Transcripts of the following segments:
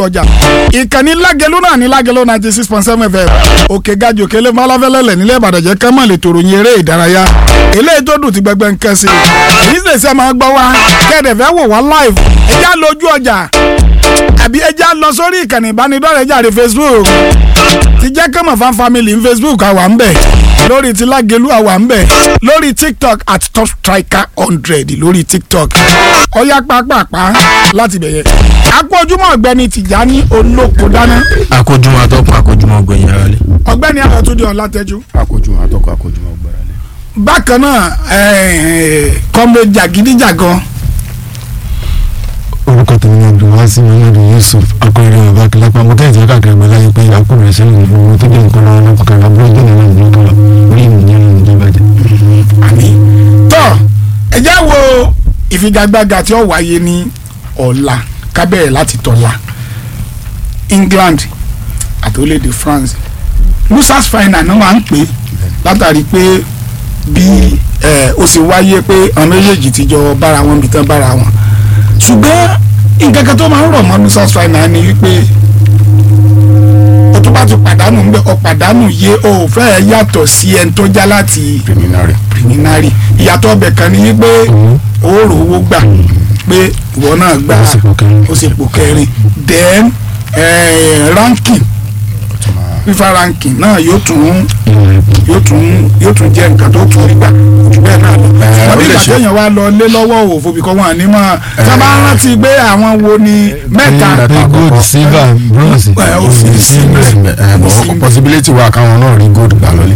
ọjà ìkànnì Lágelú náà ní Lágelú 96.7 FM òkè gajù kélé mọ́láfẹ́lẹ́lẹ̀ nílẹ̀ Ìbàdàn jẹ́ kẹ́mọ̀ lè tòrò yin eré ìdárayá eléyìí tó dùn ti gbẹgbẹ nǹkan sí èyí sì ṣe máa gbọ́ wá kẹ́ẹ̀dẹ̀ fẹ́ wò wá live ẹjá lójú ọjà àbí ẹjá lọ sórí ìkànnì ìbánidọ́rẹ̀ẹ́ jàre Facebook ti jẹ́ kẹ́mọ̀ fan family ní Facebook àwa ń bẹ̀ lórí ti Lágelú àwa ń bẹ̀ lórí TikTok at top striker 100 lórí TikTok ọ̀yá pàápàá láti bẹ̀yẹ. akójúmọ́ ọ̀gbẹ́ni Tìjání Olóko dáná. akójúmọ́ atọ́kùn akójúmọ́ ọ̀gbẹ́ni arálẹ̀. ọ̀gbẹ́ni Àtúndé Ọlátẹ́jú. akójúmọ́ atọ́kùn akójúmọ́ ọ̀gbẹ́ni arálẹ̀. bákan náà kọ́mọ jàgídíjàgan. orúkọ tèmi ni Abdulwasi Muhammadu Yusuf akọrin ọba kìlápá mo kẹ́hìn tí ó káàkiri ọmọ láyé pé akọrin ṣẹlẹ̀ ní gbogbo tó jẹ́ nǹkan lọ́wọ́ lọ́kọ̀ kan abúlé jẹ́ nínú ìlú kan orí ìmìnira ìjọba jẹ́. àmín. tọ́ ẹ jẹ́ wo ìfigagbága tí ó wáyé ní ọ̀la kábẹ̀rẹ̀ láti tọ́la England àti orílẹ̀-èdè France losers final náà wà ń pè látàrí pé bí ó sì wáyé pé àwọn méjèèjì ti jọ bára wọn bí tán bára wọn ṣùgbọ́n nǹkan kan tó máa ń rọ̀ mọ́ losers final ni wípé o tó bá ti pàdánù ń bẹ ọ pàdánù yé o fẹ́ yàtọ̀ sí ẹni tó já láti preliminary ìyàtọ̀ ọbẹ̀ kan ni wípé ó rò owó gbà pé ìwọ náà gbà ó sì pò kẹrin then ranking FIFA ranking náà yóò tún jẹ́ nǹkan tó tún rí gbà jù bẹ́ẹ̀ náà lọ. wọ́n ní ìgbà téèyàn wá lọ lé lọ́wọ́ òfò bíkọ́ wọn ní mọ́ sábà rántí pé àwọn wo ni mẹ́ta. gold silver bronze. possibility wà káwọn náà rí gold gbà lọ́lẹ̀.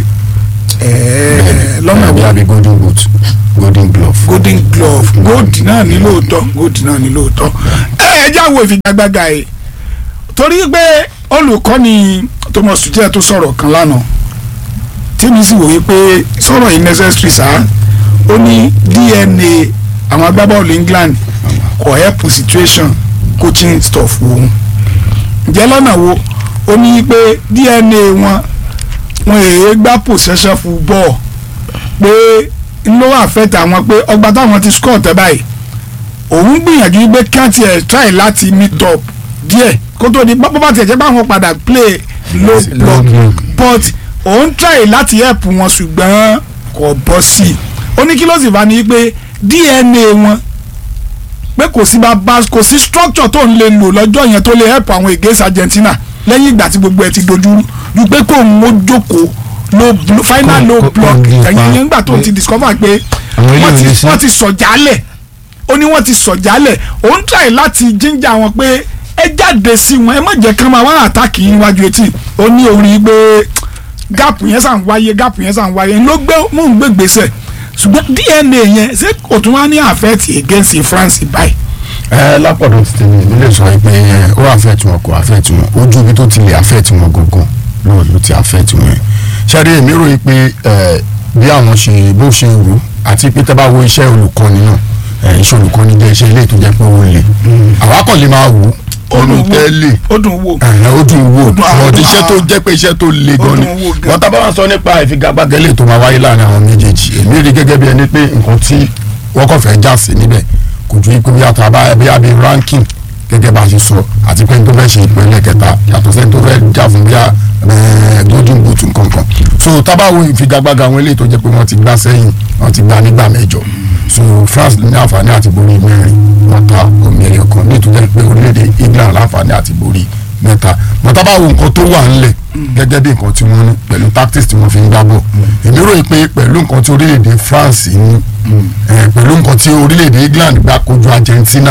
lọ́nà bí golden boot golden glove. gold náà ní lóòótọ́. ẹ jẹ́ àwọn ìfigagbága yìí torí pé olùkọ́ni Thomas Tuchel tó sọ̀rọ̀ kan lánàá tí mi sì wòye pé sọ̀rọ̀ yìí necessary sá ó ní DNA àwọn agbábọ́ọ̀lù England kò help situation coaching stuff òun ǹjẹ́ lọ́nà wo ó ní pé DNA wọn èé gbá possession football pé ló wà fẹ́ tàwọn pé ọgbà táwọn ti score tẹ́ báyìí òun gbìyànjú pé kí wọ́n ti try láti meet up díẹ̀ kó tó di bá tiẹ̀ jẹ́ báwọn padà play low block but òun try láti help wọn ṣùgbọ́n kò bọ́ sí i ó ní kí ló sì bá ní pé DNA wọn pé kò sí structure tó ń lè lò lọ́jọ́ yẹn tó lè help àwọn against Argentina lẹ́yìn ìgbà tí gbogbo ẹ̀ ti dojú ju pé kò ń jókòó final low block ẹ̀yìn yẹn nígbà tó ti discover pé wọ́n ti sọ̀jálẹ̀ ó ní wọ́n ti sọ̀jálẹ̀ òun try láti ginger wọn pé ẹ jáde sí wọn ẹ má jẹ́ kán máa wá àtàkì níwájú etí ó ní orí pé gáàpù yẹn sàn wáyé ló mú un gbé gbèsè ṣùgbọ́n DNA yẹn ṣé kò tún wá ní affect against France báyìí. lápọ̀dọ̀ ti tẹ̀lé mi lè sọ pé ó affect wọn kò affect wọn ojú ibi tó ti lè affect wọn gangan ló ti affect wọn yẹn ṣáde èmi rò yí pé bí àwọn ṣe bó ṣe rò àti pé tẹ́ bá wo iṣẹ́ olùkọ́ni náà iṣẹ́ olùkọ́ni jẹ́ iṣẹ́ ilé tó jẹ́ pé ó le àwa kàn lè máa wò ọdún tẹ́lẹ̀ ó dùn wò àwọn iṣẹ́ tó jẹ́ pé iṣẹ́ tó le gan ni wọ́n tá bá wá sọ nípa ìfigagbágẹ́lẹ̀ tó máa wáyé láàrin àwọn méjèèjì èmi rí gẹ́gẹ́ bí ẹni pé nǹkan tí wọ́n kàn fẹ́ já sí níbẹ̀ kò ju ikú bí àtàbá bí abẹ́ ranking gẹ́gẹ́ bá a ṣe sọ àti pé tó fẹ́ ṣe ìpínlẹ̀ kẹta yàtọ̀ sẹ́ni tó fẹ́ já fún bí golden boot nǹkankan so tábàwò ìfigagbága àwọn eléyìí tó jẹ́ pé wọ́n ti gbá sẹ́yìn wọ́n ti gbá nígbà mẹ́jọ so France ní àǹfààní àti borí mẹ́rin wọ́n ta òmìnira kan ní ìtújẹ́ pé orílẹ̀-èdè England láǹfààní àti borí mẹ́ta mọ̀tábàwò nǹkan tó wà ńlẹ̀ gẹ́gẹ́ bí nǹkan tí wọ́n ní pẹ̀lú tactics tí wọ́n fi ń gbá bọ̀ èmi rò pé pẹ̀lú nǹkan tí orílẹ̀-èdè France ní pẹ̀lú nǹkan tí orílẹ̀-èdè England gbá kojú Argentina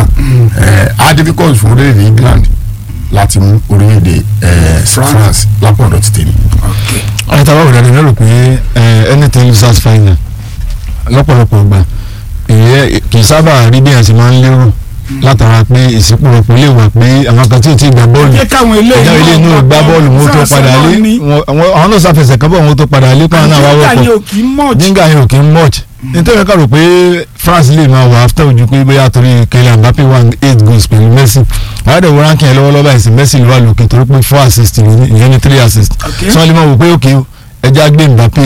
á difficult fún orílẹ̀-èdè England láti mú orílẹ̀-èdè France lápọ̀dọ̀ ti tèmi. àyẹ̀tàwá òdà ni lérò pé anything losers final lọ́pọ̀lọpọ̀ gbà èyí kì í sábà rí bí àti máa ń lérò látara pé ìsìnkúrọ̀pọ̀ lè wà pé àwọn kan tí ò tí ì gbà bọ́ọ̀lù ìjà ilé inú gbá bọ́ọ̀lù wọn tó padà lé àwọn náà sáfẹsẹ̀ kan bọ̀ wọn tó padà lé pàrọ̀ náà wá wọ́pọ̀ jíngà yẹn ò kí ń much nítorí ká rò pé France lè máa wà after ojú pé bóyá torí Kylian Mbappé wà 8 goals pẹ̀lú Messi àwọn àdẹ̀wò ranking ẹ̀ lọ́wọ́lọ́wọ́ ẹ̀sìn Messi ló wà lókè torí pé 4 assists ìyẹn ní 3 assists sọ wọ́n lè máa wò pé òkè ẹja gbé Mbappé bẹ́ẹ̀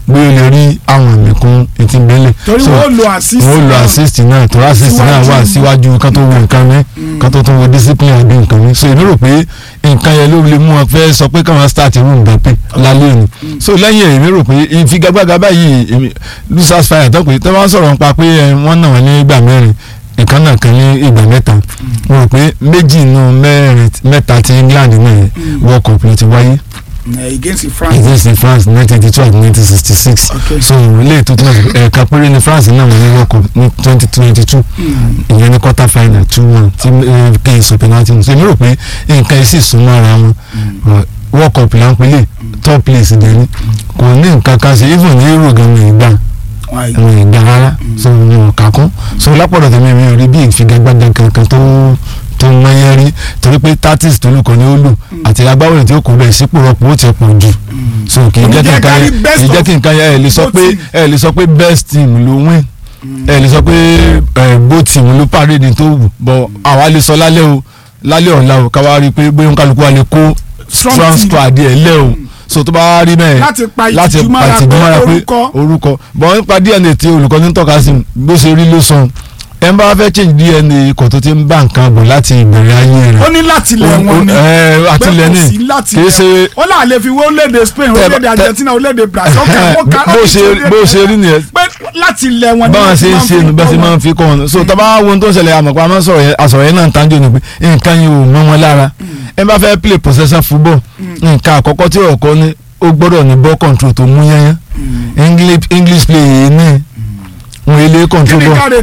bí ó lè rí àwọn àmì kún etí bẹ́lẹ̀. torí wọ́n lo assist náà torí assist náà wà síwájú kan tó wo nǹkan mi kan tó wo discipline àbí nǹkan mi. so èmi rò pé nǹkan yẹn ló lè mú wọn fẹ́ sọ pé káwọn start irú Mbappe lálẹ́ ni. so lẹ́yìn èmi rò pé ìfigagbága báyìí losers fire tó pé tó bá sọ̀rọ̀ nípa pé wọ́n náà wọ́n ní ìgbà mẹ́rin ìkan náà kan ní ìgbà mẹ́ta mo rò pé méjì nínú mẹ́ta ti England náà World Cup ló ti wáyé against France 1982 and 1966 so ilé tó tún ẹ̀ka péré ní France náà wọ́n ní World Cup ní 2022 ìyẹn ní quarter final 2-1 tí kẹ́hìn sọ penalty so èmi rò pé nǹkan yìí sì súnmọ́ ara wọn World Cup là ń pèlè top place dání kò ní nǹkan kan ṣe even ní Euro gan-an ìgbà àwọn ìgbà rárá so wọn kà kún so lápọ̀dọ̀ tẹ̀mí mi rí bí ìfigagbága kankan tó mọ́yẹ́ rí torí pé tactics tó lùkọ́ ni ó lù àti agbáwọ̀n tí ó kó bẹ̀ sípò rọpò ó ti pọ̀ jù so kì í jẹ́ kí nǹkan yẹ ẹ lè sọ pé best team ló win ẹ lè sọ pé both team ló parade tó wù bọ̀ àwa lè sọ lálẹ́ ọ̀la o káwa rí i pé bóyá kálukú wa lè kó strong squad ẹ̀ lẹ́ o so tó bá rí bẹ́ẹ̀ láti pa ìtìjúmọ́ra pé orúkọ bọ̀ nípa DNA tí olùkọ́ ní tọ́ka sí bó ṣe rí ló sàn ẹ bá fẹ́ change DNA ikọ̀ tó ti ń bá nǹkan bọ̀ láti ìbẹ̀rẹ̀ ayé rẹ̀. ó ní láti lẹ̀ wọ́n ni àtìlẹ̀ ní kì í ṣe. ó là lè fi wọ́n léde Spain orílẹ̀-èdè Argentina orílẹ̀-èdè Brazil bó ṣe rí nìyẹn. pé láti lẹ̀ wọ́n ni báwọn ṣe ń ṣe nu bẹ́ẹ̀ ṣe máa ń fi kọ́ wọn. so tọ́ba wo ohun tó ń ṣẹlẹ̀ àmọ̀pá máa ń àsọ̀rọ̀ yẹn náà ń tánjú ni pé nǹkan yìí ò mọ́ wọn lára ẹ bá fẹ́ play possession football nǹkan àkọ́kọ́ tí ọ̀kọ́ ní ó gbọ́dọ̀ ní ball control tó mú yányán English play yìí ní wọn ilé control ball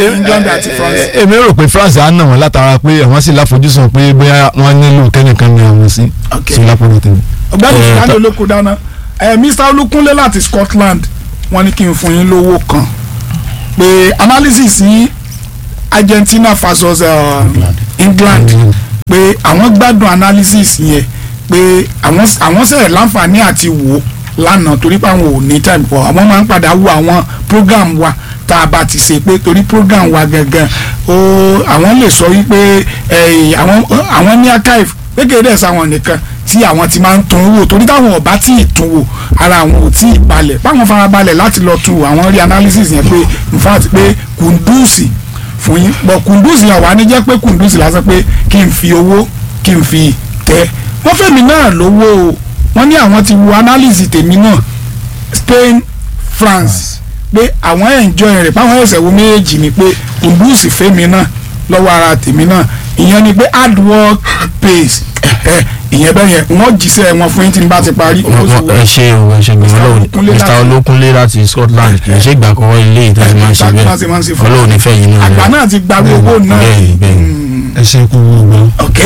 èmi rò pé France á nà wọn látara pé àwọn sì láfojúsùn pé bóyá wọn nílò kẹ́nìkan ní àwọn sí lápòlọ́ tẹ̀lé. ọ̀gbẹ́ni fúlàní olóko dáná Mr. Olúkúnlé láti Scotland wọ́n ní kí n fún yín lówó kan pé analysis yín Argentina versus England pé àwọn gbádùn analysis yẹn pé àwọn sẹ̀rẹ̀ láǹfààní àti wò lánàá torí pé àwọn ò ní time pọ̀ àwọn máa ń padà wo àwọn program wa tá a bá ti ṣe pé torí program wa gangan àwọn lè sọ wípé àwọn ní archive kékeré ẹ̀ sáwọn nìkan tí àwọn ti máa ń tún wò torí táwọn ọba tí ì tún wò ara àwọn ò tí ì balẹ̀ báwọn fara balẹ̀ láti lọ tu àwọn rí analysis yẹn pé in fact pé kùndùsì fún yín bọ̀ kùndùsì yẹn wà ní jẹ́ pé kùndùsì lásán pé kí n fi owó kí n fi tẹ́ wọ́n fẹ́mi náà lówó o wọ́n ní àwọn ti wo analysis tèmi náà Spain France pé àwọn enjoy rẹ̀ báwọn ẹ̀sẹ̀ wo méjèèjì ni pé kùndùsì fẹ́mi náà lọ́wọ́ ara tèmi náà ìyẹn ni pé hard work pays ìyẹn bẹ́ẹ̀ yẹn wọ́n jíṣẹ́ wọn fún yín tí n bá ti parí. ẹ ṣe gbìmọ̀ Mr. Olókúnlé láti Scotland kì í ṣe ìgbà kan ilé ìtàn máa ń ṣe bẹ́ẹ̀ Ọlọ́run nífẹ̀ẹ́ yìí náà. àgbà náà ti gba gbogbo náà. ẹ ṣe kú gbogbo. ok.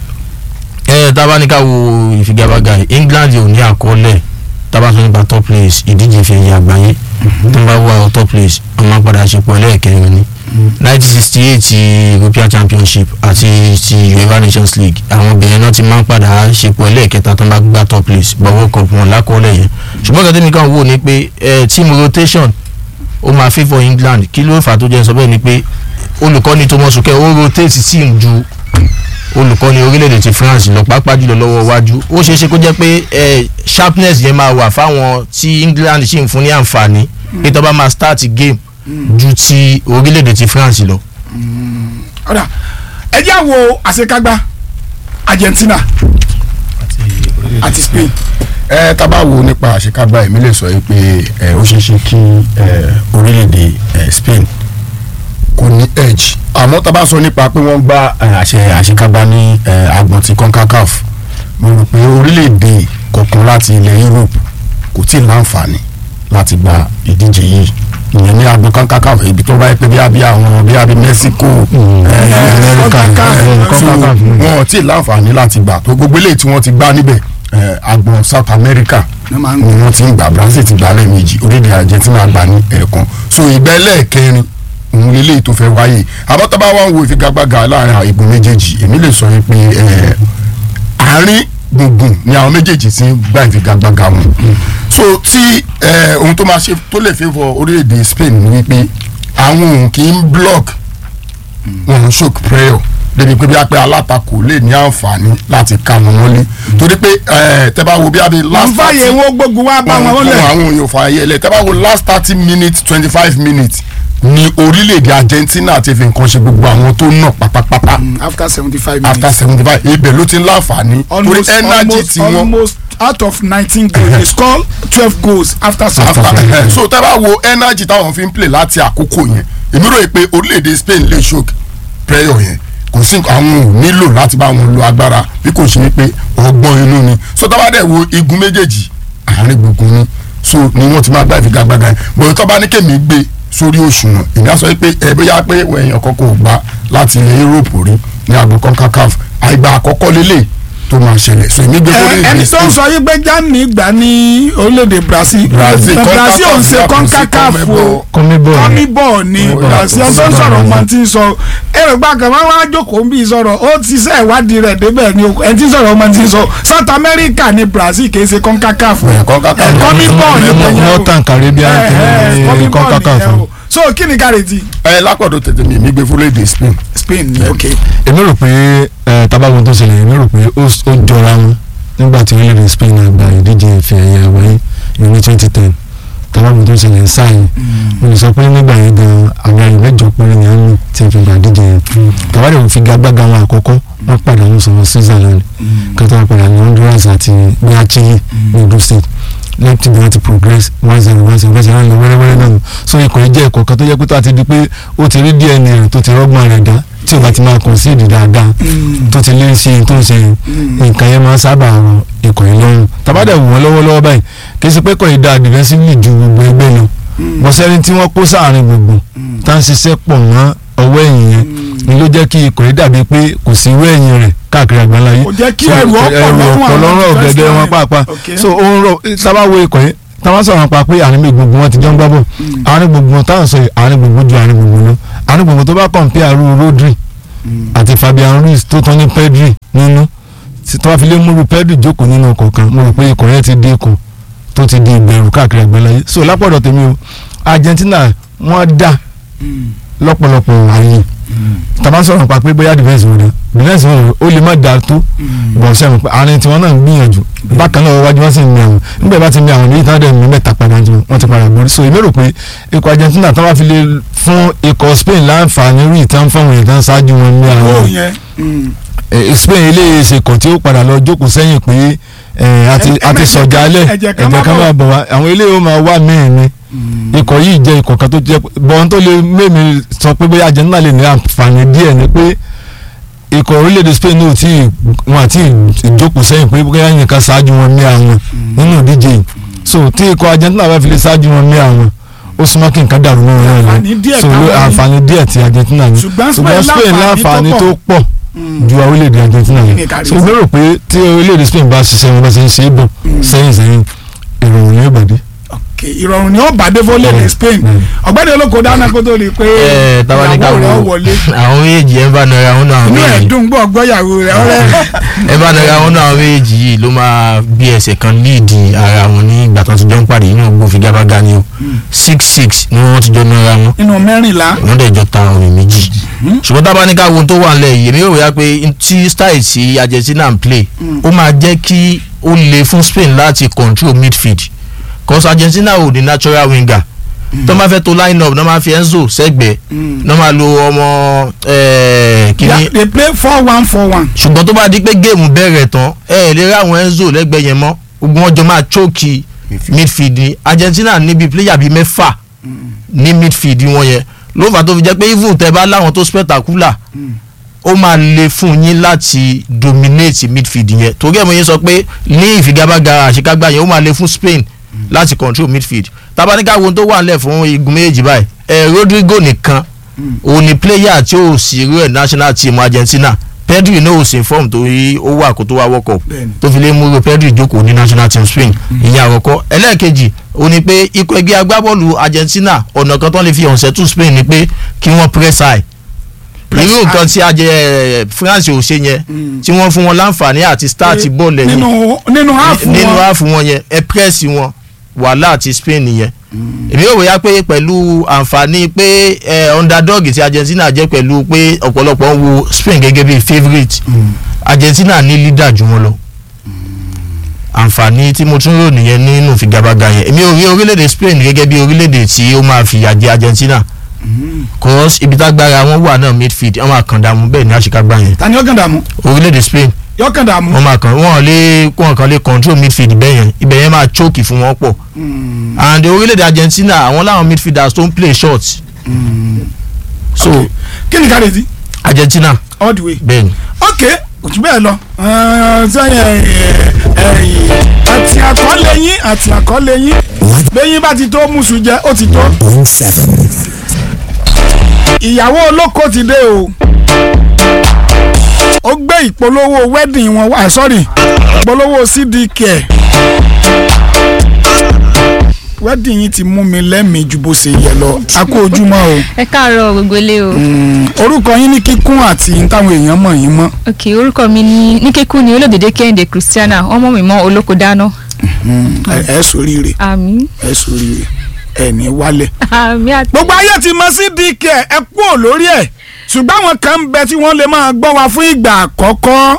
tábánikà wo ìfigagbága England ò ní àkọọ́lẹ̀ tábà sọ nípa top place ìdíje ìfẹ̀yẹ àgbáyé tó ń bá wà top place wọ́n máa padà ṣe pọ̀ ẹlẹ́ẹ̀kẹrin ni 1968 ti European Championship àti ti UEFA Nations League àwọn obìnrin náà ti máa ń padà ṣe pọ̀ ẹlẹ́ẹ̀kẹta tó ń bá gbá top place World Cup wọn lákọọ́lẹ̀ yẹn ṣùgbọ́n kẹ́tẹ́mi kan wò ní pé team rotation ó máa favour England kí ló fà tó jẹ́ sọ bẹ́ẹ̀ ni pé olùkọ́ni Thomas Tuchel ó rotate team ju olùkọ́ni orílẹ̀-èdè ti France lọ pàápàá jùlọ lọ́wọ́ iwájú ó ṣeé ṣe kó jẹ́ pé sharpness yẹn máa wà fáwọn tí England ṣì ń fún ní àǹfààní pé tó bá máa start game ju ti orílẹ̀-èdè ti France lọ. ọ̀dà ẹ jẹ́ àwo àṣekágbá Argentina àti Spain. tá bá wo nípa àṣekágbá èmi lè sọ pé ó ṣeé ṣe kí orílẹ̀-èdè Spain kò ní edge àmọ́ tá bá sọ nípa pé wọ́n gba àṣekágbá ní agbọ̀n ti CONCACAF mo rò pé orílẹ̀-èdè kọ̀ọ̀kan láti ilẹ̀ Europe kò tí ì láǹfààní láti gba ìdíje yìí ìyẹn ní agbọ̀n CONCACAF ibi tó bá yẹ pé bí àwọn bí Mexico wọn ò tí ì láǹfààní láti gbà tó gbogbo eléyìí tí wọ́n ti gbá níbẹ̀ agbọ̀n South America ni wọ́n ti ń gbà Brazil ti gbà lẹ́ẹ̀mejì orílẹ̀ Argentina gbà ní ẹ̀ẹ̀kan so ìgbà ẹlẹ́ẹ̀kẹrin òun lélẹ́yìí tó fẹ́ wáyé àbọ̀tọ́ba wa ń wo ìfigagbága láàrin igun méjèèjì èmi lè sọ pé àárín gbùngbùn ni àwọn méjèèjì ti ń gbá ìfigagbága wọn so tí ohun tó máa ṣe tó lè favour orílẹ̀-èdè Spain ni wípé àwọn òun kì í block wọn shock prayer débi pé bí a pé alátakò lè ní àǹfààní láti ka wọn mọ́lé torí pé tẹ́ bá wo bí a bí last wọ́n fàyè wọn gbógun wá bá wọn lẹ̀. àwọn èèyàn fàyè lẹ̀ tẹ́ bá wo last 30 minutes 25 minutes ni orílẹ̀-èdè Argentina ti fi nǹkan ṣe gbogbo àwọn tó nà pátápátá. after 75 minutes. after 75 ibẹ̀ ló ti ń láǹfààní torí energy tí wọ́n. almost out of 19 goals they score 12 goals after 75. so tẹ́ bá wo energy táwọn fi ń play láti àkókò yẹn èmi rò pé orílẹ̀-èdè Spain lè show prayer yẹn kò sí àwọn ò nílò láti bá wọn lo agbára bí kò ṣe pé ọgbọ́n inú ni so tá bá dẹ̀ wo igun méjèèjì àárín gbùngbùn ni so ni wọ́n ti máa gbá ìfigagbága yẹn bọ̀dọ̀ tó bá ní kémi gbé sórí òṣùwọ̀n ìyá sọ pé bóyá pé èèyàn kọ́kọ́ ò gbá láti ilẹ̀ Europe rí ní àgbò CONCACAF àìgbà àkọ́kọ́ lélẹ̀ tó máa ṣẹlẹ̀ so èmi gbé fún ẹni tó ń sọ yí pé Germany gbà ní orílẹ̀-èdè Brazil ò ń ṣe CONCACAF o kọ́míbọ̀ ni Brazil tó ń sọ̀rọ̀ ọmọ tí ń sọ èrò gbàgbọ́ wọn wá jókòó ń bí sọ̀rọ̀ ó ti ṣe ìwádìí rẹ̀ débẹ̀ ni ẹni tí ń sọ̀rọ̀ ọmọ tí ń sọ South America ni Brazil kì í ṣe CONCACAF kọ́míbọ̀ ni Northern Caribbean kì í CONCACAF so kí ni kárẹ̀tì. lápọ̀dọ̀ tètè mi gbé fún léde Spain ni ok. èmi rò pé tabagun tó ṣẹlẹ̀ èmi rò pé ó jọra wọn nígbà tí orílẹ̀-èdè Spain àgbà ìdíje ìfẹ́ ẹ̀yẹ àgbáyé ní 2010 tabagun tó ṣẹlẹ̀ sáyẹn mo lè sọ pé nígbà yẹn gan àwọn ẹ̀yìn mẹ́jọ péré ni àmì tí n fi gbà díje yẹn tàbádẹ́ òun fi gagbága wọn àkọ́kọ́ wọ́n padà ń sọ̀rọ̀ Switzerland kátó wọn padà ní Honduras àti bóyá Chile ní Edo State lẹ́yìn tí wọ́n ti progress 1-0 bẹ́sẹ̀ náà lọ wẹ́rẹ́wẹ́rẹ́ náà so ikọ̀ yìí jẹ́ ẹ̀kọ́ kan tó yẹ pé tó a ti di pé ó ti rí DNA rẹ̀ tó ti rọ́gbọ́n rẹ̀ dá tí o bá ti máa concede dáadáa tó ti lé sí i tó ń ṣe nǹkan yẹn máa sábà rọ ikọ̀ yìí lọ́rùn tàbádẹ́ wù wọ́n lọ́wọ́lọ́wọ́ báyìí kì í ṣe pé ikọ̀ yìí dáa defensively ju gbogbo ẹgbẹ́ lọ bọ́sẹ́rin tí wọ́n kó sáàrin gbogbo tá ń ṣiṣẹ́ pọ̀ mọ́ ọwọ́ ẹ̀yìn yẹn ni ló jẹ́ kí ikọ̀ yìí dàbí pé kò sí irú ẹ̀yìn rẹ̀ káàkiri àgbáńlá yìí kò jẹ́ kí ẹrù ọ̀pọ̀ lọ́rùn ọ̀gẹ̀dẹ̀ wọn pàápàá so ó ń rọ sábàwọ̀ ikọ̀ yìí táwọn sọ̀rọ̀ pa pé àárín gbogbo wọn ti jọ ń gbá bọ̀ àárín gbogbo táwọn sọ àárín gbogbo ju àárín gbogbo lọ àárín gbogbo tó bá compare arú Rodri àti Fabian Ruiz tó tán ní Pedri nínú tó bá fi lé múru Pedri jókòó nínú ọkọ̀ kan mo rò pé ikọ̀ yẹn ti dé ikọ̀ tó ti di ìbẹ̀rù káàkiri àgbáńlá yìí so lápọ̀dọ̀ tèmi o Argentina wọ́n dá lọ́pọ̀lọpọ̀ ààyè tàbá sọ̀rọ̀ pa pé bóyá defence wọn ó lè má dáa tó bọ̀ sẹ́wọ̀n pé àárín tiwọn náà ń gbìyànjú bákan náà wájú wọn sì ń mi àwọn nígbà bá ti mi àwọn ní ìtàn mi mẹ́ta padà wọn ti padà borí so èmi rò pé ikọ̀ Argentina tó bá fi lè fún ikọ̀ Spain láǹfààní rí ìtàn fáwọn ìtàn ṣáájú wọn ní àwọn Spain ilé ìṣèkọ̀ tí ó padà lọ jókòó sẹ́yìn pé àti sọ̀jálẹ̀ ẹ̀jẹ̀ kan máa bọ̀ wá àwọn ilé yóò máa wá mẹ́rin ni ikọ̀ yìí jẹ́ ikọ̀ kan tó jẹ́ bọ́n tó lè mẹ́mi sọ pé bóyá Argentina lè ní àǹfààní díẹ̀ ni pé ikọ̀ orílẹ̀-èdè Spain náà wọn àti ìjókòó sẹ́yìn pé bóyá yẹn kan ṣáájú wọn ní àwọn nínú ìdíje yìí so tí ikọ̀ Argentina bá fi lè ṣáájú wọn ní àwọn ó súnmọ́ kí nǹkan dàrú mọ́ wọn lọ so àǹfààní díẹ̀ tí Argentina ní ṣùgbọ́n Spain láǹfààní tó pọ̀ ju orílẹ̀-èdè Argentina yẹn so mo rò pé tí orílẹ̀-èdè Spain bá ṣiṣẹ́ wọn bá ṣe ń ṣe é bọ̀ sẹ́yìn ìròyìn yóò bàdé ìrọ̀rùn ni ó bàdé fọ́lẹ̀ ní Spain ọ̀gbẹ́ni olóko dáná kó tó rí i pé ìyàwó rẹ̀ wọlé àwọn méjì ẹ bá nara wọn náà inú ẹ̀ dùn gbọ́ gbọ́yàwó rẹ̀ ọ̀rẹ́ ẹ bá nara wọn náà méjì yìí ló máa bí ẹsẹ̀ kan líìdì ara wọn ní ìgbà tó ti jọ ń pàdé inú ọgbọ́n figagbága ni o 6-6 ni wọ́n ti jọ nara wọn nínú mẹ́rìnlá wọ́n dẹ̀ jọ ta ọ̀rìn méjì ṣùgbọ́n tábà ní ká wo tó wà nílẹ̀ yìí èmi yóò wá pé tí style tí Argentina ń play ó máa jẹ́ kí ó le fún Spain láti control midfield cause Argentina ò ní natural winger tó máa fẹ́ tó line up náà máa fi Enzo sẹ́gbẹ̀ẹ́ náà máa lo ọmọ kìíní. they play 4-1-4-1. ṣùgbọ́n tó bá di pé géèmù bẹ̀rẹ̀ tán lè rí àwọn Enzo lẹ́gbẹ̀ẹ́ yẹn mọ́ gbogbo wọn jọ máa choke midfield ni Argentina níbi player bíi mẹ́fà ní midfield wọn yẹn ló fà tó fi jẹ́ pé even tẹ́ bá láwọn tó spectacular ó máa le fún yín láti dominate midfield yẹn torí ẹ̀ mo yẹn sọ pé ní ìfigagbága àṣekágbá yẹn ó máa le fún Spain láti control midfield tabaníkà wo tó wà nílẹ̀ fún igun méjèèjì báyìí Rodrigo nìkan òun ni player tí ó sì rú ẹ̀ national team Argentina Pedri náà ò sí form torí ó wà kó tó wá World Cup tó fi lè mú Pedri jókòó ní national team Spain ìyẹn àkọ́kọ́ ẹlẹ́ẹ̀kejì ó ní pé ikọ̀ ẹgbẹ́ agbábọ́ọ̀lù Argentina ọ̀nà kan tó lè fi hàn sẹ́tù Spain ni pé kí wọ́n press high irú nǹkan tí France ò ṣe yẹn tí wọ́n fún wọn láǹfààní àti start bọ́ọ̀lù ẹ̀yìn nínú half wọn yẹn ẹ press wọn wàhálà àti Spain yẹn èmi ò wòyá pé pẹ̀lú àǹfààní pé underdog ti Argentina jẹ́ pẹ̀lú pé ọ̀pọ̀lọpọ̀ ń wo Spain gẹ́gẹ́ bí favourite Argentina ní leader jù wọn lọ àǹfààní tí mo tún rò nìyẹn nínú figagbága yẹn èmi ò rí orílẹ̀-èdè Spain gẹ́gẹ́ bí orílẹ̀-èdè tí ó máa fìyà jẹ Argentina cause ibi tágbára wọn wà náà midfield wọn máa kàn dààmú bẹ́ẹ̀ ní àṣekágbá yẹn. ta ni ó kàn dààmú. orílẹ̀-èdè Spain yọkàn dààmú. wọn máa kàn wọn kàn lè control midfield bẹ́ẹ̀ yẹn ibẹ̀ yẹn máa choke fún wọn pọ̀ and orílẹ̀-èdè Argentina àwọn láwọn midfielders tó ń play short. So kí ni káre sí. Argentina all the way. bẹ́ẹ̀ ni. ok òtún bẹ́ẹ̀ lọ àti àkọlé yín bẹ́yìn bá ti tó mùsùn jẹ́ ó ti tó. ìyàwó olóko ti dé o ó gbé ìpolówó wedding wọn wá sorry ìpolówó CDK wedding yìí ti mú mi lẹ́mìí ju bó ṣe yẹ lọ a kú ojúmọ́ o. ẹ káàárọ̀ gbogbo ilé o. orúkọ yín ní kíkún àti táwọn èèyàn mọ̀ yín mọ́. ok orúkọ mi ní kíkún ni Olódèdé Kẹ́hìndé Christiana ọmọ mi mọ olóko dáná. ẹ ṣoríire. àmín. ẹ ṣoríire ẹ ní wálẹ̀. àmín àti. gbogbo ayé ti mọ̀ CDK ẹ kú ò lórí ẹ̀ ṣùgbọ́n àwọn kan ń bẹ tí wọ́n lè máa gbọ́ wa fún ìgbà àkọ́kọ́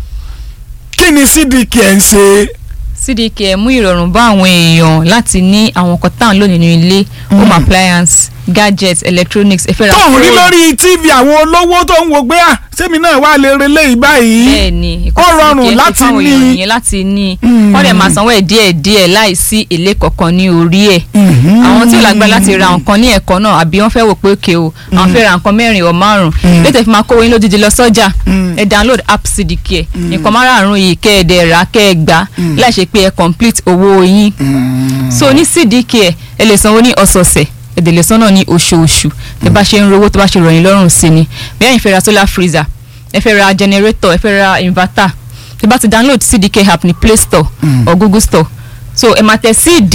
kí ni CDK ń ṣe. CDK mú ìrọ̀rùn bá àwọn èèyàn láti ní àwọn nǹkan tá à ń lò nínú ilé home appliance gadgets electronics ẹ̀fẹ́ ra tó ń rí lórí TV àwọn olówó tó ń wo gbé à sẹ́mi náà wà lè relé yìí báyìí. bẹ́ẹ̀ni ó rọrùn láti ní wọ́n dẹ̀ máa sanwó ẹ̀ díẹ̀díẹ̀ láìsí èlé kankan ní orí ẹ̀. àwọn tí ò lágbára láti ra nǹkan ní ẹ̀kọ́ náà àbí wọ́n fẹ́ wò pé òkè o àwọn fẹ́ ra nǹkan 4 or 5 létẹ̀ fi máa kówó yín lódìdí lọ sọ́jà ẹ download app CDK nǹkan márààrún yìí kẹ́ ẹ dẹ̀ rà kẹ́ ẹ gbà láì ṣe pé ẹ complete owó yín. so ní CDK ẹ lè sanwó ní ọ̀sọ̀ọ̀sẹ̀ ẹ̀dẹ̀lẹ̀ sọ́nà ní oṣooṣù tẹ bá ṣe ń rówó tó bá ṣe rọ̀yìn lọ́rùn sí ni bí ẹ̀yin fẹ́ ra solar freezer ẹ fẹ́ ra generator ẹ fẹ́ ra inverter tẹ bá ti download CDK app ní Play Store or Google Store so ẹ máa tẹ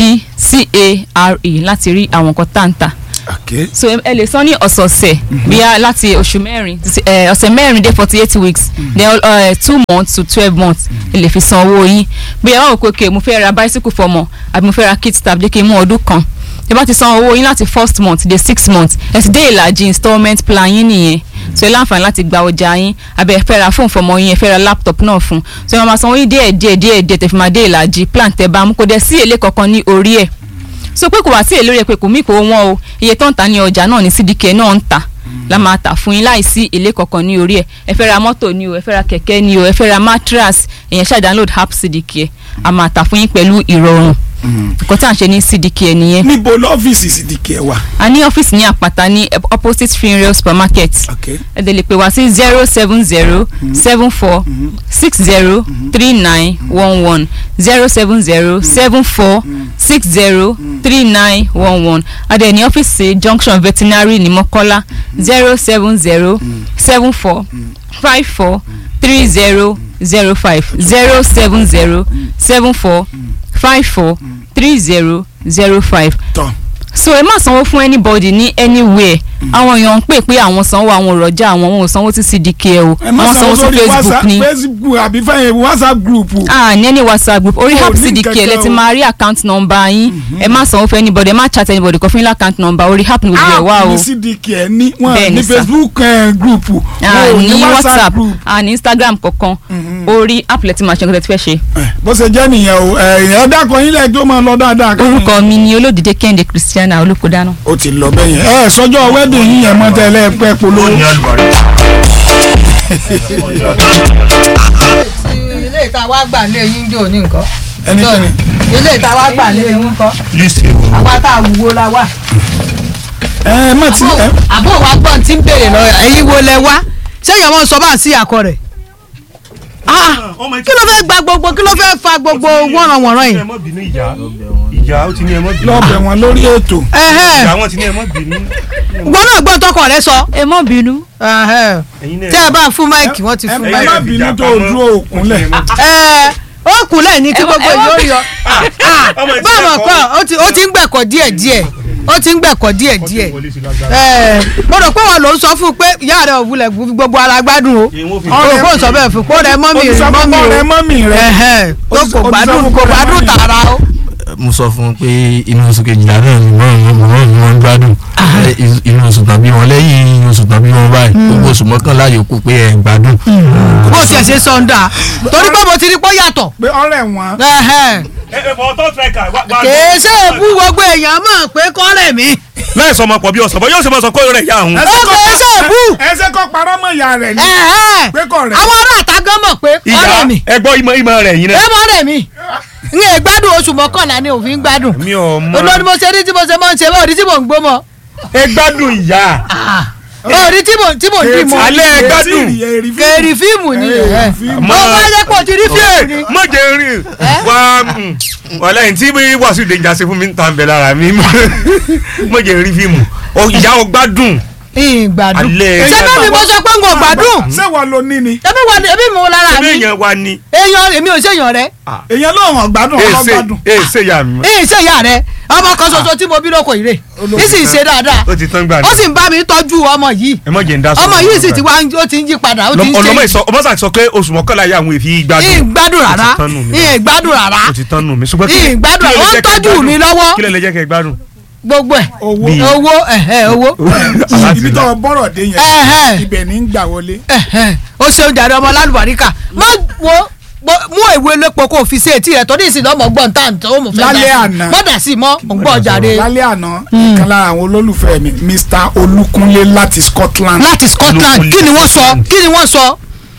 CDCARE láti rí àwọn nǹkan táǹtà so ẹ lè san ní ọ̀sọ̀ọ̀sẹ̀ bíi láti oṣù mẹ́rin ọ̀sẹ̀ mẹ́rin dé 48 weeks then 2 months to 12 months ẹ lè fi san owó yín bí ẹ wá òkè òkè mo fẹ́ ra bicycle fọmọ àbí mo fẹ́ ra kit tab jẹ́ kí n mú ọdún kan ẹ bá ti san owó yín láti 1st month dé 6 months ẹ ti dé ìlàjì installment plan yín nìyẹn so ẹ láǹfààní láti gba ọjà yín àbẹ ẹ fẹ́ ra fóònù fọmọ yín ẹ fẹ́ ra laptop náà fún so ẹ máa san owó yín díẹ̀ tẹ fi máa dé ìlàjì plan tẹ bá mú kó dẹ̀ sí èlé kankan ní orí ẹ̀ so pé kò wá sí èlé rẹ̀ pé kò mí kò wọ́n o iye tó ń ta ní ọjà náà ní CDK náà ń ta la máa tà fún yín láì sí èlé kankan ní orí ẹ̀ ẹ fẹ́ ra mọ́tò ni o ẹ fẹ́ ra kẹ̀kẹ́ ni o ẹ fẹ́ ra mattress èyàn ṣáà download app CDK a máa tà fún yín pẹ̀lú ìrọ̀rùn nǹkan tí à ń ṣe ní CDK nìyẹn. níbo lọ́fíìsì CDK wà. a ní ọ́fíìsì ní àpáta ní opposite Finrail supermarket. ẹ dẹ̀ lè pè wá sí 070 74 60 3911 070 74 60 3911 a dẹ̀ ní ọ́fíìsì junction veterinary ní Mọ́kọ́lá 070 74 54 3005 070 74 54 3005. so ẹ má sanwó fún anybody ní anywhere àwọn èèyàn ń pè pé àwọn sanwó àwọn òrọ̀jà àwọn ò sanwó tí CDK o wọ́n sanwó sí Facebook ní Facebook àbí fẹ́yìn WhatsApp group. ní any WhatsApp group orí app CDK lẹ ti máa rí account number yín ẹ má sanwó fún anybody ẹ má chat anybody kò fún yín account number orí app ní gbogbo ẹ̀ wá o. ní CDK ní wọn ní Facebook group ní WhatsApp ní Instagram kankan orí app lẹ ti máa ṣe nǹkan tẹ́ ti fẹ́ ṣe. bó ṣe jẹ́ nìyẹn o ẹ̀ dákọ̀ yín lẹ́ẹ̀ tó máa lọ dáadáa. orúkọ mi ni Olódèdé Kẹ́hìndé Christiana olóko dáná. ó ti lọ bẹ́yẹn sọjọ́ wedding yín yẹn mọ́ tẹ́lẹ̀ pẹ́ polówó. ilé ìta wá gbà lé yín jò ní nǹkan. ẹnikẹ́ni. ilé ìta wá gbà lé yín nǹkan. àwa tá a wúwo la wà. má ti. àbọ̀ wa gbọ́n tí ń béèrè lọ ẹ̀yin wo lẹ wá ṣé ìyàwó sọ bá sí àkọ rẹ̀. kí ló fẹ́ gba gbogbo kí ló fẹ́ fa gbogbo wọ́nranwọ̀nran yìí. ìjà ó ti ní ẹ mọ́ bínú. lọ́ọ̀bẹ̀ wọn lórí ètò. ìjà wọn ti ní ẹ mọ́ bínú. wọn náà gbọ́n tọkọ rẹ sọ. ẹ mọ́ bínú. tẹ́ ẹ bá fún máìkì wọ́n ti fún ẹ máìkì. má bínú tó dúró òkúnlẹ̀. ó kúnlẹ̀ ní kí gbogbo yóò yọ. báwọn kọ ó ti ń gbẹ̀kọ̀ díẹ̀díẹ̀ ó ti ń gbẹ̀kọ̀ díẹ̀díẹ̀ mo rò pé wọn ló ń sọ fún un pé ìyá rẹ ò wulẹ̀ gbogbo ara gbádùn o ọ̀rọ̀ kò sọ bẹ́ẹ̀ fún un kó rẹ mọ́mì rẹ mọ́mì rẹ. tó kò gbádùn tààrà o. mo sọ fún un pé inú oṣù kejìlá náà ni wọ́n ń gbádùn inú oṣù tàbí wọn lẹ́yìn oṣù tàbí wọn báyìí gbogbo oṣù mọ́kànlá yòókù pé ẹ̀ gbádùn. bó tiẹ̀ ṣe sọ̀ǹda torí pé mo ti rí pé ó yàtọ̀. pé ọ̀rẹ́ wọn. kèé ṣe é bú gbogbo èèyàn mọ̀ pé kọ́rẹ́ mi. láì sọ ọmọ pọ̀ bí ọ̀sán bọ́ yóò ṣe máa sọ kó rẹ̀ yá òun. ó kèé ṣe é bú. ẹsẹ̀ kọ́ parọ́ mọ́ ìyá rẹ̀ ni. pé kọ́ rẹ̀. àwọn ará àtàgán mọ̀ pé kọ́rẹ́ mi. ẹ gbọ́ ìmọ̀ rẹ̀ yín náà. ẹ mọ̀ rẹ̀ mi n yẹ gbádùn oṣù mọ́kànlá ni òfin gbádùn. mi ò mọ. olórí mo ṣe rí tí mo ṣe máa ń ṣe bá òrí tí mò ń gbó mọ. ẹ gbádùn ìyá. òrí tí mò ń dì mọ. alẹ́ ẹ gbádùn. kèrì fíìmù ni. mo bá yẹ kó o ti rí fíìmù ni. mo jẹ rìn wá wàlẹ́ tí wàásù ìdèjà ṣe fún mi ń ta ń bẹ lára mi mo jẹ rí fíìmù ìyá ọ gbádùn. ìgbádùn sẹ́mi mi mo sọ pé n kò gbádùn. ṣé wàá lo ní ni. ebi mo lára mi. ebi èèyàn wa ni. èèyàn èmi ò ṣèyàn rẹ. èèyàn ló hàn gbádùn ọmọ gbádùn. ṣe ìyá mi. ṣe ìyá rẹ ọmọ kan ṣoṣo tí mo bí lóko ìrè ní sì ń ṣe dáadáa ó ti tán gbà ní. ó sì ń bá mi tọ́jú ọmọ yìí ẹ mọ̀ jẹ́ ń dá sọ. ọmọ yìí sì ti wá ó ti ń yí padà ó ti ń ṣe. ọmọ sàti sọ pé oṣù mọ́kànlá yà àwọn èfi gbádùn. ìgbádùn rárá ìgbádùn rárá ó ti tán nù mí. ìgbádùn rárá ó ń tọ́jú mi lọ́wọ́. kí lè lè jẹ́ kẹ́ gbádùn. gbogbo ẹ̀ owó ibi tó bọ́rọ̀ dé yẹn ibẹ̀ ní ń gbà wọlé. ó ṣeun jàre ọmọ lálùbáríkà má wo mú ìwé lépo kó o fi sí etí rẹ torí ìsìn lọmọ gbọ́n tá à ń tọ́ ó mọ̀ fẹ́ lálẹ́ àná mọ́dà sí mọ́ ò ń gbọ́ jàre. lálẹ́ àná ìkan lára àwọn olólùfẹ́ mi Mr. Olúkúnlé láti Scotland. kí ni wọ́n sọ.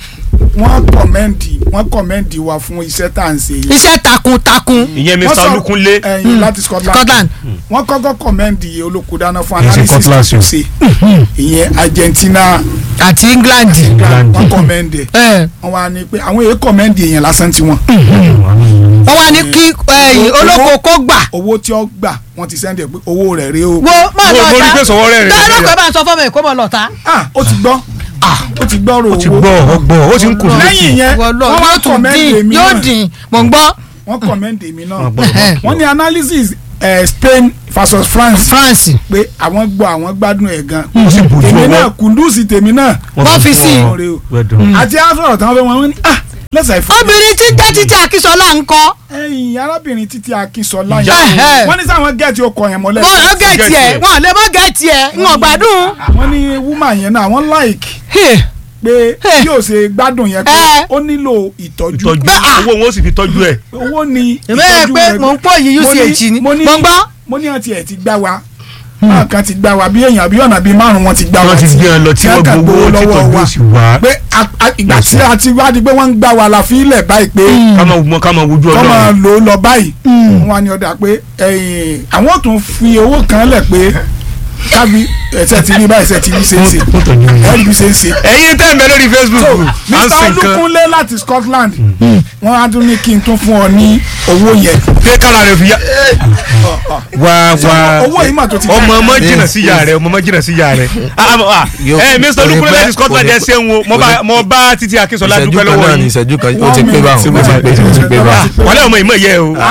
wọ́n kọ̀mẹ́ǹdì wa fún iṣẹ́ tá à ń ṣe yìí. iṣẹ́ takuntakun. ìyẹn Mr. Olúkúnlé láti Scotland. wọ́n kọ́kọ́ kọ̀mẹ́ǹdì olókùdáná fún analysis tó ṣe ìyẹn Argentina àti England. wọ́n kọ̀mẹ́ǹdì wọ́n wá ní pé àwọn èèyàn kọ̀mẹ́ǹdì èèyàn lásán tiwọn. wọ́n wá ní kí olóko kó gbà. owó tí ó gbà wọ́n ti sẹ́ndẹ̀ pé owó rẹ̀ rí o. wo máa lọ ta mo rí pé sọ̀wọ́ rẹ̀ rẹ̀. bẹ́ẹ̀ lọ́kọ̀ọ́ bá ń sọ fọ́mọ èkó mọ̀ lọ́ta. ó ti gbọ́ ó ti gbọ́ ro owó. ó ti gbọ́ ó ti ń kù lókè. lẹ́yìn yẹn wọ́n wá kọ̀mẹ́ǹdì èmi náà. yóò dín mò ń gbọ́. wọ́n kọ̀mẹ́ǹdì èmi náà. wọ́n ní analysis Spain versus France pé àwọn gbọ́ àwọn gbádùn ẹ̀ gan. èmi náà kùndùsì tèmi náà. wọ́n fi sí i. àti afẹ́rọ̀ táwọn fẹ́ wọn ní lẹ́sà ìfọ́. obìnrin tí jẹ́ títí Akínsọ́lá ń kọ́. ẹ̀yin arábìnrin títí Akínsọ́lá yẹn wọ́n ní sáwọn gẹ̀ẹ́tì ọkọ̀ yẹn mọ́lẹ́. wọ́n gẹ̀ẹ́tì ẹ̀ wọ́n lè mọ́ gẹ̀ẹ́tì ẹ̀ ń wọ́n gbádùn. wọ́n ní wúmà yẹn náà wọ́n like pé yóò ṣe gbádùn yẹn pé ó nílò ìtọ́jú. owó wọn ó sì fi tọ́jú ẹ̀. owó ni ìtọ́jú rẹ̀ pé mò ń pọ̀ yìí UCH ni mo ń gbọ́. mo ní àti ẹ̀ ti gbá wa náà kan ti gbá wa bí èèyàn bí ọ̀nà bíi márùn-ún wọn ti gbá wa tí wọ́n ti gbé ẹ lọ tí wọ́n gbowó lọ́wọ́ wa pé ìgbà tí a ti wá di pé wọ́n ń gbá wa la fi ilẹ̀ báyìí pé ká máa wojú ọlọ́run kọ́ máa lò ó lọ báyìí wọ́n wá ní ọ̀dà pé àwọn tún fi owó kan lẹ̀ pé kábí ẹsẹ̀ ti rí báyìí ẹsẹ̀ ti rí ṣeéṣe ẹ̀rí bí ṣeéṣe. ẹ̀yin tẹ́ ń bẹ lórí Facebook. Mr. Olúkúnlé láti Scotland wọ́n á tún ní kí n tún fún ọ ní owó yẹn. pé kára rẹ fi yá. wá owó yìí mà tó ti dá. ọmọ jìnnà sí ìyá rẹ ọmọ jìnnà sí ìyá rẹ. Mr. Olúkúnlé láti Scotland ẹ ṣeun o mo bá títí Akínsọ́lá dúpẹ́ lọ́wọ́ yìí. ìṣẹ́jú kan ó ti pé báwọn ó ti pé báwọn. wàlẹ́ ọmọ ìmọ̀ yẹ o.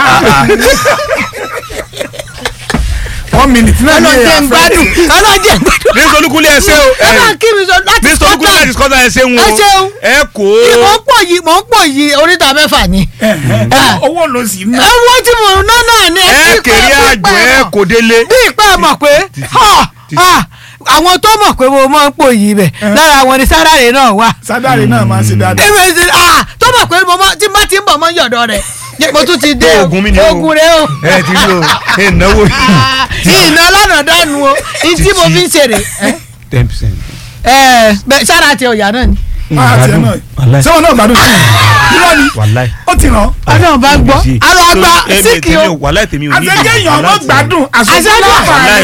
1 minute náà ní ọlọ́jẹ̀ ń gbádùn ọlọ́jẹ̀ ń gbádùn. Mr. Olúkúnlé ẹ ṣé o. ẹ máa kí mi sọ láti Mr. Olúkúnlé láti Scotland ẹ ṣeun o. ẹ ṣeun. ẹ kó. mò ń pọ̀ yìí oríta mẹ́fà ni. owó ló sì ná. owó tí mò ń ná náà ni ẹ kéré àjò ẹ kò délé. bí ìpẹ́ mọ̀ pé àwọn tó mọ̀ pé mo máa ń pò yìí bẹ̀ lára àwọn ni sádàrè náà wà. sádàrè náà máa ń ṣe dáadáa. tó mọ̀ pé tí bá ti ń bọ̀ mọ́ yọ̀dọ̀ rẹ̀ mo tún ti dé oògùn mi ni o oògùn rẹ o. ẹ ti rí o ìnáwó yìí. ìná lọ́nà dánú o tí mo fi ń ṣeré. 10%. sára ti ọ̀yà náà ni. ṣé wọn náà gbádùn sí i irọ́ ni ó ti ràn. ọdún ọba gbọ́ àrò àgbà síkì o. wàláì tèmi ò ní ìdí. àṣekẹ́yìn ọmọ gbádùn wàláì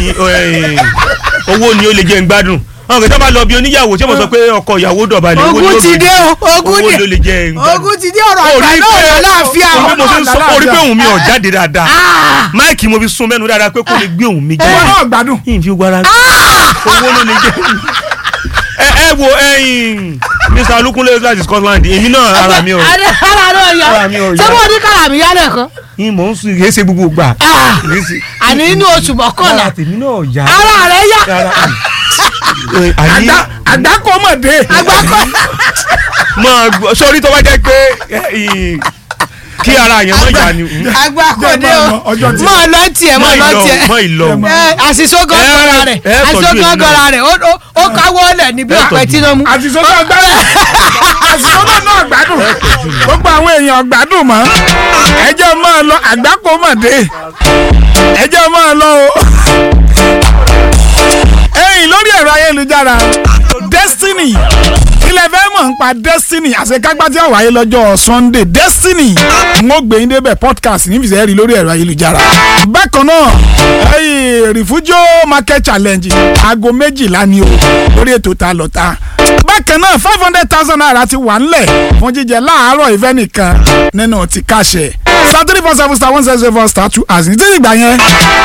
owó ni ó lè jẹ́ ń gbádùn àwọn kẹtọ́ bá lọ bí oníyàwó tí wọ́n sọ pé ọkọ ìyàwó dọ̀bálẹ̀ ogun ti dé owó ló lè jẹ́ ogun ti dé ọ̀rọ̀ àgbà náà láàfin àwọn ọmọ orí pé òun mi ò jáde dáadáa máìkì mo fi sún mẹ́nu dáadáa pé kó lè gbé òun mi jẹ́ owó náà gbádùn yìí fi gbára owó ló lè jẹ́ ẹ wo Mr. Olúkúnlé láti Scotland èmi náà ara mi ò ara mi ò yá ṣé wọ́n ní kára mi yá lẹ́ẹ̀kan. yín mò ń sùn kìí ṣe gbogbo gbà. àní inú oṣù mọ́kànlá ara tèmi náà yá. ara rẹ̀ yá. àgbákò mọ̀dé. àgbákò. sọrí tó bá jẹ́ pé kí ara yẹn mọ̀ ìyá ni. àgbà kò dé o mọ̀ ọ lọ tiẹ̀ mọ̀ ọ lọ tiẹ̀ mọ̀ ìlọ. àṣìṣógán gọ́ra rẹ̀ àṣìṣógán gọ́ra rẹ̀ ó káwọ́ lẹ̀ níbi ọ̀pẹ tí ló mú. àṣìṣógán náà gbádùn gbogbo àwọn èèyàn gbádùn mọ́ ẹ jẹ́ máa lọ àgbákò mọ̀dé ẹ jẹ́ máa lọ o. ẹ̀yin lórí ẹ̀rọ ayélujára Destiny ilẹ̀ fẹ́ mọ̀ ń pa Destiny àṣekágbá tí ó wáyé lọ́jọ́ Sunday Destiny n ó gbé yín débẹ̀ podcast nífìsẹ́ rí lórí ẹ̀rọ ayélujára. bákan náà Refugio Market Challenge aago 12:00 ni o lórí ètò ta lọ́ta. bákan náà 500,000 naira ti wà ńlẹ̀ fún jíjẹ láàárọ̀ ìfẹ́ nìkan nínú ti káṣẹ̀ *347*174*2 àti ní tí ìgbà yẹn